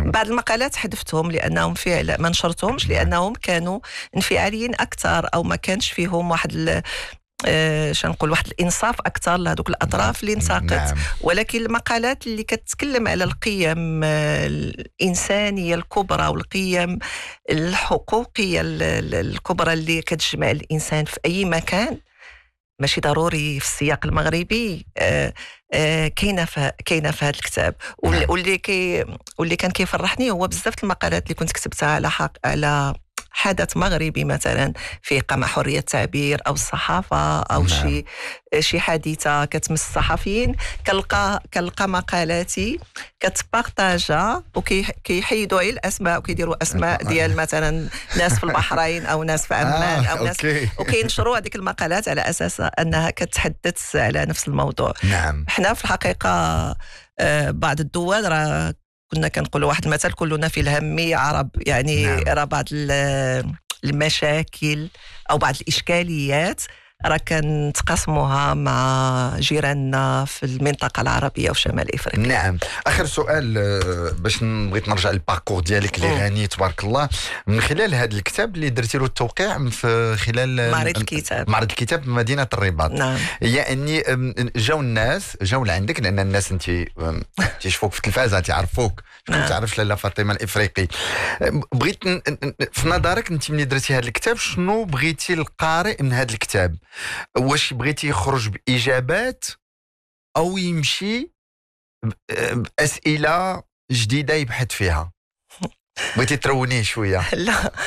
بعض المقالات حذفتهم لانهم فعلا ما نشرتهمش لانهم كانوا انفعاليين اكثر او ما كانش فيهم واحد شنقول واحد الانصاف اكثر لهذوك الاطراف اللي انتقدت. ولكن المقالات اللي كتتكلم على القيم الانسانيه الكبرى والقيم الحقوقيه الكبرى اللي كتجمع الانسان في اي مكان، ماشي ضروري في السياق المغربي، كاينه في هذا الكتاب. واللي كان كيفرحني هو بزاف المقالات اللي كنت كتبتها على حدث مغربي مثلا في قمع حرية التعبير أو الصحافة أو شي حادثة كتمس الصحفيين، كنلقى مقالاتي كتبارطاجا وكيحيدوا على الأسماء وكيديروا أسماء ديال مثلا ناس في البحرين أو ناس في عمان أو ناس وكينشروا هذيك المقالات على أساس أنها كتحدث على نفس الموضوع. احنا في الحقيقة بعض الدول راه كنا كنقولوا واحد المثل كلنا في الهم عرب، يعني راه بعض المشاكل أو بعض الإشكاليات راه كنتقاسموها مع جيراننا في المنطقة العربية وشمال إفريقيا. نعم. آخر سؤال باش بغيت نرجع للباركور ديالك اللي غني تبارك الله من خلال هذا الكتاب اللي درتي له التوقيع في خلال معرض الكتاب بمدينة الرباط. يعني جاو الناس جاو لعندك لأن الناس انت تيشوفوك في التلفازة تعرفوك، شكون تعرفش لاله فاطمة الإفريقي. بغيت في نظرك انت ملي درتي هذا الكتاب شنو بغيتي القارئ من هذا الكتاب؟ واش بغيتي يخرج بإجابات أو يمشي بأسئلة جديدة يبحث فيها؟ بغيتي ترونيه شوية؟ لا